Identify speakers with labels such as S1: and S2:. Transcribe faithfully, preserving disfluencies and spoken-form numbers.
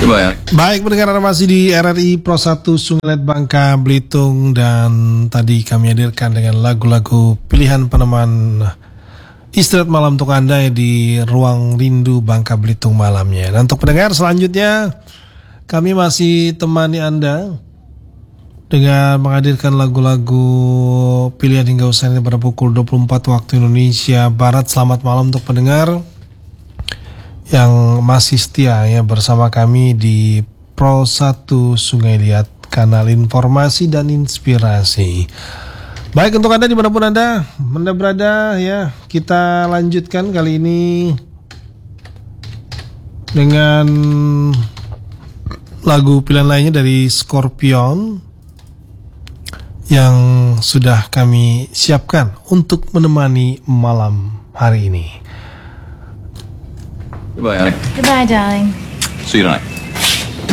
S1: Coba ya.
S2: Baik, pendengar masih di R R I Pro satu Sungai Liat Bangka Belitung, dan tadi kami hadirkan dengan lagu-lagu pilihan peneman istirahat malam untuk Anda ya di Ruang Rindu Bangka Belitung malamnya. Dan untuk pendengar selanjutnya kami masih temani Anda dengan menghadirkan lagu-lagu pilihan hingga usai pada pukul dua puluh empat waktu Indonesia Barat. Selamat malam untuk pendengar yang masih setia ya bersama kami di Pro satu Sungai Liat, kanal informasi dan inspirasi. Baik, untuk Anda dimanapun Anda, Anda berada ya, kita lanjutkan kali ini dengan lagu pilihan lainnya dari Scorpion yang sudah kami siapkan untuk menemani malam hari ini.
S1: Goodbye, honey.
S3: Goodbye, darling.
S1: See you tonight.